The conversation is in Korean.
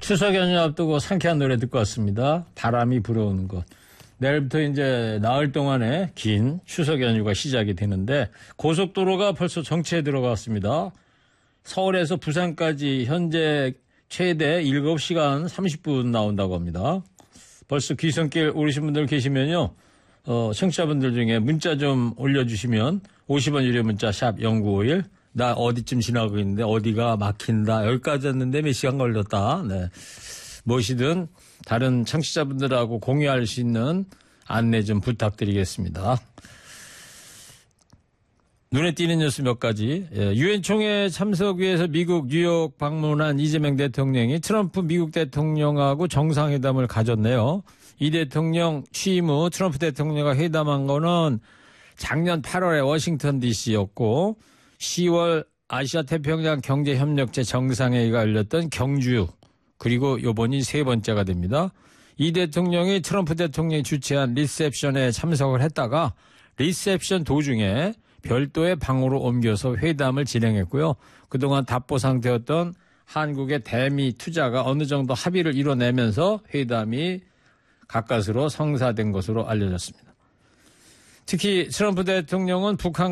추석 연휴 앞두고 상쾌한 노래 듣고 왔습니다. 바람이 불어오는 것. 내일부터 이제 나흘 동안의 긴 추석 연휴가 시작이 되는데 고속도로가 벌써 정체에 들어갔습니다. 서울에서 부산까지 현재 최대 7시간 30분 나온다고 합니다. 벌써 귀성길 오르신 분들 계시면요. 청취자분들 중에 문자 좀 올려주시면 50원 유료 문자 샵 0951 나 어디쯤 지나가고 있는데 어디가 막힌다. 여기까지 왔는데 몇 시간 걸렸다. 네. 무엇이든 다른 청취자분들하고 공유할 수 있는 안내 좀 부탁드리겠습니다. 눈에 띄는 뉴스 몇 가지. 유엔 총회 참석 위해서 미국 뉴욕 방문한 이재명 대통령이 트럼프 미국 대통령하고 정상회담을 가졌네요. 이 대통령 취임 후 트럼프 대통령과 회담한 거는 작년 8월에 워싱턴 DC였고 10월 아시아 태평양 경제협력체 정상회의가 열렸던 경주 그리고 이번이 세 번째가 됩니다. 이 대통령이 트럼프 대통령이 주최한 리셉션에 참석을 했다가 리셉션 도중에 별도의 방으로 옮겨서 회담을 진행했고요. 그동안 답보 상태였던 한국의 대미 투자가 어느 정도 합의를 이뤄내면서 회담이 가까스로 성사된 것으로 알려졌습니다. 특히 트럼프 대통령은 북한